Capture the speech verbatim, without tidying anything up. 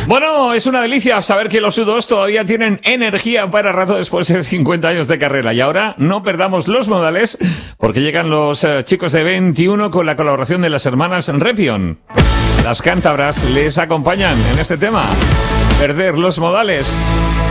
Bueno, es una delicia saber que los U dos todavía tienen energía para rato después de cincuenta años de carrera. Y ahora no perdamos los modales porque llegan los eh, chicos de veintiuno con la colaboración de las hermanas Repion. Las cántabras les acompañan en este tema. Perder los modales.